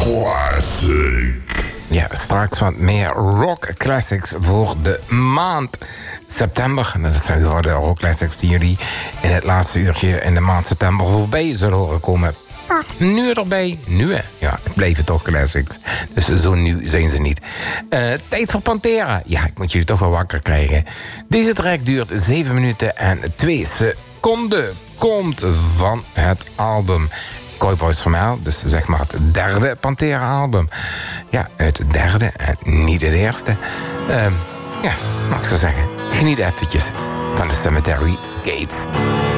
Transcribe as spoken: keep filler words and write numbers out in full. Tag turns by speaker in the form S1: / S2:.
S1: Classic.
S2: Ja, straks wat meer rock classics voor de maand september. Dat zijn voor de rock classics die jullie in het laatste uurtje in de maand september voorbij zullen horen komen. Ah, nu erbij. Nu, hè. Ja, het bleven toch classics. Dus zo nieuw zijn ze niet. Uh, tijd voor Pantera. Ja, ik moet jullie toch wel wakker krijgen. Deze track duurt zeven minuten en twee seconden. Komt van het album Cowboys for Mel, dus zeg maar het derde Pantera-album. Ja, het derde en niet het eerste. Uh, ja, mag ik zo zeggen. Geniet eventjes van de Cemetery Gates.